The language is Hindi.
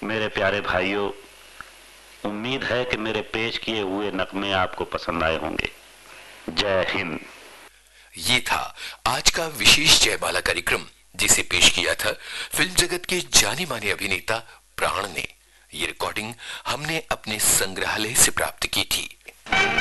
मेरे प्यारे भाइयों, उम्मीद है कि मेरे पेश किए हुए नगमे आपको पसंद आए होंगे। जय हिंद। ये था आज का विशेष जयमाला कार्यक्रम, जिसे पेश किया था फिल्म जगत के जाने माने अभिनेता प्राण ने। ये रिकॉर्डिंग हमने अपने संग्रहालय से प्राप्त की थी।